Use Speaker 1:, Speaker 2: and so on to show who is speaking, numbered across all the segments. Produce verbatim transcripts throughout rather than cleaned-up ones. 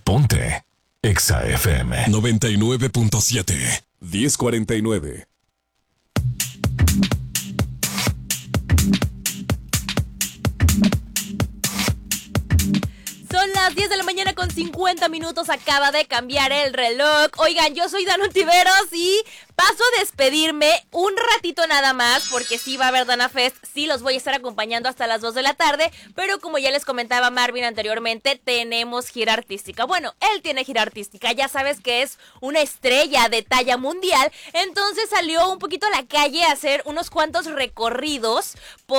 Speaker 1: Ponte Exa F M
Speaker 2: noventa y nueve punto siete, diez cuarenta y nueve.
Speaker 3: Son las diez de la mañana con cincuenta minutos, acaba de cambiar el reloj. Oigan, yo soy Dana Ontiveros y paso a despedirme un ratito nada más, porque sí va a haber Dana Fest, sí los voy a estar acompañando hasta las dos de la tarde, pero como ya les comentaba Marvin anteriormente, tenemos gira artística. Bueno, él tiene gira artística, ya sabes que es una estrella de talla mundial, entonces salió un poquito a la calle a hacer unos cuantos recorridos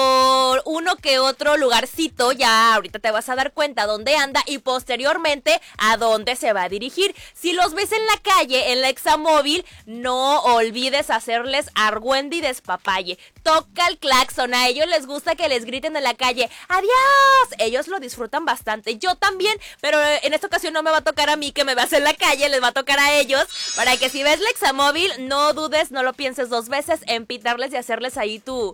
Speaker 3: por uno que otro lugarcito, ya ahorita te vas a dar cuenta dónde anda y posteriormente a dónde se va a dirigir. Si los ves en la calle, en la Examóvil, no olvides hacerles argüende y despapalle. Toca el claxon, a ellos les gusta que les griten en la calle ¡adiós! Ellos lo disfrutan bastante, yo también, pero en esta ocasión no me va a tocar a mí que me vas en la calle, les va a tocar a ellos, para que si ves la Examóvil, no dudes, no lo pienses dos veces en pitarles y hacerles ahí tu,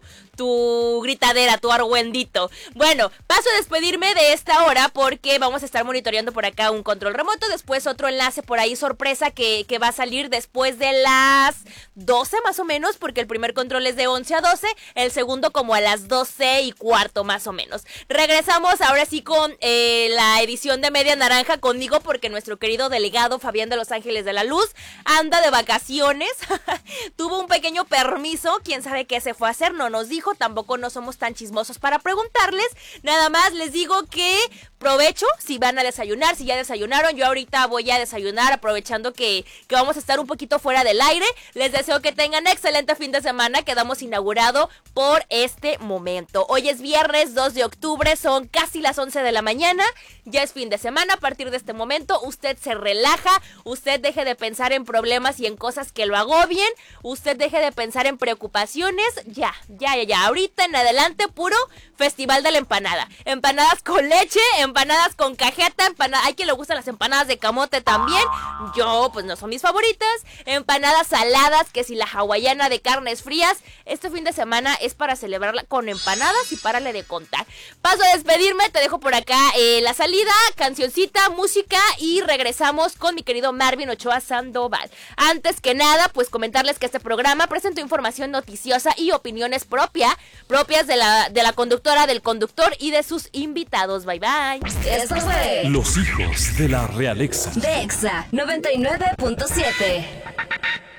Speaker 3: tu gritadera, tu argüendito. Bueno, paso a despedirme de esta hora porque vamos a estar monitoreando por acá un control remoto, después otro enlace por ahí sorpresa que, que va a salir después de las doce más o menos, porque el primer control es de once a doce, el segundo como a las doce y cuarto más o menos. Regresamos ahora sí con eh, la edición de Media Naranja conmigo, porque nuestro querido delegado Fabián de Los Ángeles de la Luz anda de vacaciones, tuvo un pequeño permiso, quién sabe qué se fue a hacer, no nos dijo, tampoco no somos tan chismosos para preguntarles, nada más les digo que provecho si van a desayunar, si ya desayunaron, yo ahorita voy a desayunar aprovechando que, que vamos a estar un poquito fuera del aire. Les deseo que tengan excelente fin de semana, quedamos inaugurado por este momento. Hoy es viernes dos de octubre, son casi las once de la mañana, ya es fin de semana. A partir de este momento usted se relaja, usted deje de pensar en problemas y en cosas que lo agobien, usted deje de pensar en preocupaciones, ya, ya, ya, ya, ahorita en adelante puro festival de la empanada, empanadas con leche, empanadas con cajeta, empanadas, hay quien le gustan las empanadas de camote también, yo pues no son mis favoritas, empanadas saladas, que si la hawaiana de carnes frías, este fin de semana es para celebrarla con empanadas y párale de contar. Paso a despedirme, te dejo por acá eh, la salida, cancioncita, música y regresamos con mi querido Marvin Ochoa Sandoval. Antes que nada, pues comentarles que este programa presentó información noticiosa y opiniones propia, propias de la, de la conductora, del conductor y de sus invitados. Bye bye.
Speaker 4: Esto fue
Speaker 2: Los hijos de la Realexa
Speaker 4: de Exa noventa y nueve punto siete.